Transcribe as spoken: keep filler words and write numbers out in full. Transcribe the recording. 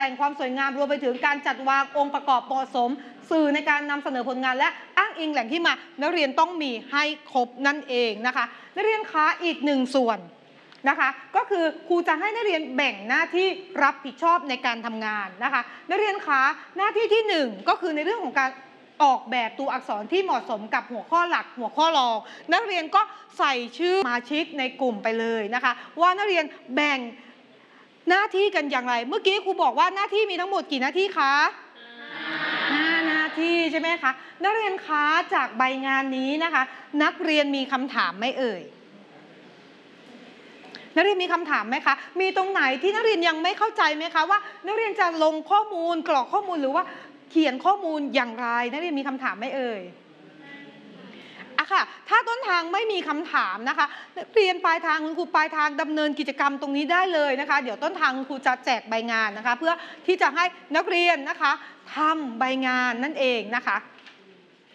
แต่งความสวยงามรวมไปถึงการจัดวางองค์ประกอบเหมาะสมสื่อในการนำเสนอผลงานและอ้างอิงแหล่งที่มานักเรียนต้องมีให้ครบนั่นเองนะคะนักเรียนคะอีกหนึ่งส่วนนะคะก็คือครูจะให้นักเรียนแบ่งหน้าที่รับผิดชอบในการทำงานนะคะนักเรียนคะหน้าที่ที่หนึ่งก็คือในเรื่องของการออกแบบตัวอักษรที่เหมาะสมกับหัวข้อหลักหัวข้อรองนักเรียนก็ใส่ชื่อสมาชิกในกลุ่มไปเลยนะคะว่านักเรียนแบ่งหน้าที่กันอย่างไรเมื่อกี้ครูบอกว่าหน้าที่มีทั้งหมดกี่หน้าที่คะห้าหน้าที่ใช่ไหมคะนักเรียนคะจากใบงานนี้นะคะนักเรียนมีคำถามไหมเอ่ยนักเรียนมีคำถามไหมคะมีตรงไหนที่นักเรียนยังไม่เข้าใจไหมคะว่านักเรียนจะลงข้อมูลกรอกข้อมูลหรือว่าเขียนข้อมูลอย่างไรนักเรียนมีคำถามไหมเอ่ยอะค่ะถ้าต้นทางไม่มีคำถามนะคะนักเรียนปลายทางคุณครูปลายทางดำเนินกิจกรรมตรงนี้ได้เลยนะคะเดี๋ยวต้นทางคุณครูจะแจกใบงานนะคะเพื่อที่จะให้นักเรียนนะคะทำใบงานนั่นเองนะคะ